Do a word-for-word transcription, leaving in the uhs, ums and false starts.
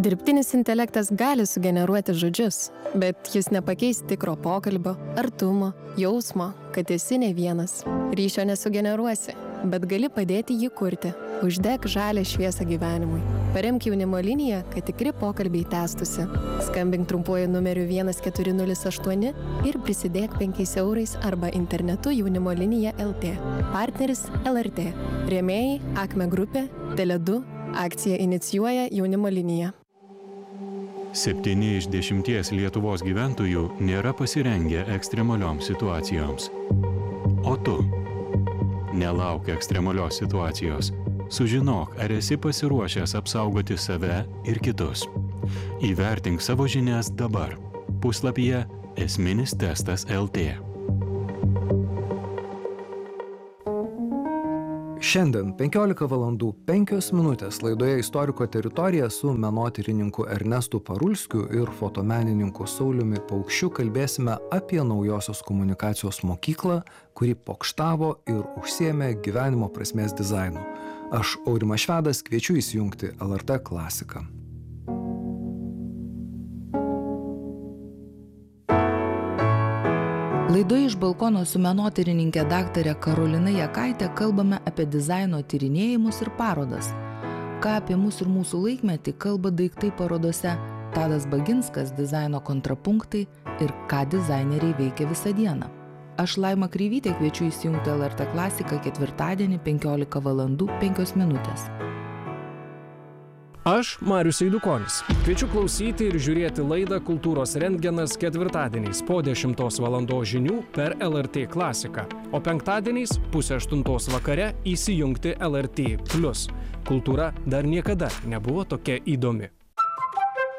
Dirbtinis intelektas gali sugeneruoti žodžius, bet jis nepakeis tikro pokalbio, artumo, jausmo, kad esi ne vienas. Ryšio nesugeneruosi, bet gali padėti jį kurti. Uždek žalią šviesą gyvenimui. Paremk jaunimo liniją, kad tikri pokalbiai tęstusi. Skambink trumpuoju numeriu vienas keturi nulis aštuoni ir prisidėk penkiais eurais arba internetu jaunimo linija L T. Partneris L R T. Rėmėjai Akme grupė, Tele du. Akcija inicijuoja jaunimo liniją. Septyni iš dešimties Lietuvos gyventojų nėra pasirengę ekstremalioms situacijoms. O tu? Nelauk ekstremalios situacijos. Sužinok, ar esi pasiruošęs apsaugoti save ir kitus. Įvertink savo žinias dabar. Puslapyje esminis testas L T. Šiandien penkiolika valandų penkios minutės laidoje Istoriko teritorija su menotyrininku Ernestu Parulskiu ir fotomenininku Sauliumi Paukščiu kalbėsime apie naujosios komunikacijos mokyklą, kuri pokštavo ir užsiėmė gyvenimo prasmės dizainu. Aš, Aurimas Švedas, kviečiu įsijungti L R T klasiką. Laidoje iš balkono su menotyrininkė daktarė Karolina Jakaitė kalbame apie dizaino tyrinėjimus ir parodas. Ką apie mus ir mūsų laikmetį kalba daiktai parodose Tadas Baginskas, dizaino kontrapunktai ir ką dizaineriai veikia visą dieną. Aš Laima Kreivytė kviečiu įsijungti L R T klasiką ketvirtadienį penkiolika valandų penkios minutės. Aš Marius Eidukonis. Kviečiu klausyti ir žiūrėti laidą Kultūros rentgenas ketvirtadieniais po dešimtos valandos žinių per L R T klasiką, o penktadieniais pusę aštuntos vakare įsijungti L R T plius. Kultūra dar niekada nebuvo tokia įdomi.